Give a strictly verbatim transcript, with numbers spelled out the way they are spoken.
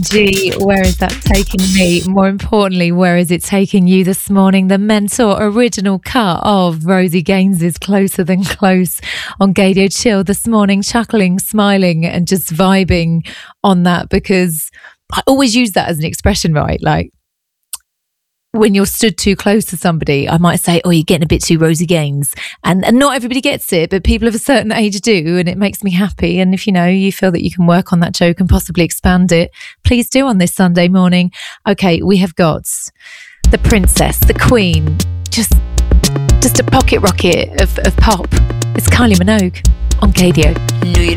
G, where is that taking me? More importantly, where is it taking you this morning? The Mentor original cut of Rosie Gaines's Closer Than Close on Gadio Chill this morning, chuckling, smiling and just vibing on that, because I always use that as an expression, right? Like, when you're stood too close to somebody, I might say, oh, you're getting a bit too Rosie Gaines. And, and not everybody gets it, but people of a certain age do, and it makes me happy. And if, you know, you feel that you can work on that joke and possibly expand it, please do on this Sunday morning. Okay, we have got the princess, the queen, just just a pocket rocket of, of pop. It's Kylie Minogue on Gadio.